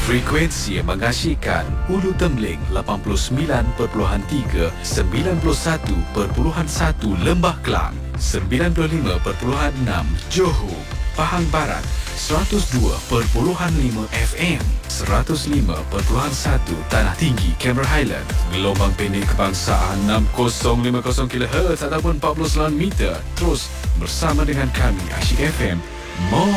Frekuensi yang mengasyikkan Ulu Temling 89.3, 91.1 Lembah Kelang, 95.6 Johor, Pahang Barat, 102.5 FM, 105.1 Tanah Tinggi, Cameron Highland, gelombang pendek kebangsaan 6050 kHz ataupun 49 meter. Terus bersama dengan kami Asyik FM.